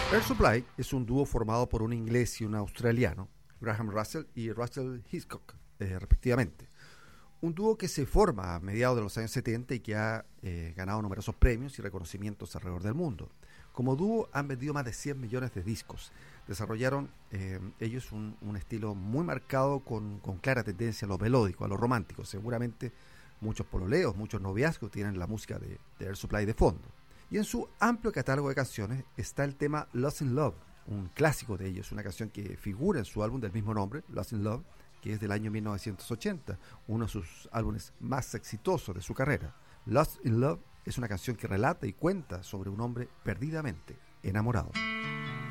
Air Supply es un dúo formado por un inglés y un australiano, Graham Russell y Russell Hitchcock, respectivamente. Un dúo que se forma a mediados de los años 70 y que ha ganado numerosos premios y reconocimientos alrededor del mundo. Como dúo han vendido más de 100 millones de discos. Desarrollaron ellos un estilo muy marcado con clara tendencia a lo melódico, a lo romántico. Seguramente muchos pololeos, muchos noviazgos tienen la música de Air Supply de fondo. Y en su amplio catálogo de canciones está el tema Lost in Love, un clásico de ellos, una canción que figura en su álbum del mismo nombre, Lost in Love, que es del año 1980, uno de sus álbumes más exitosos de su carrera. Lost in Love es una canción que relata y cuenta sobre un hombre perdidamente enamorado.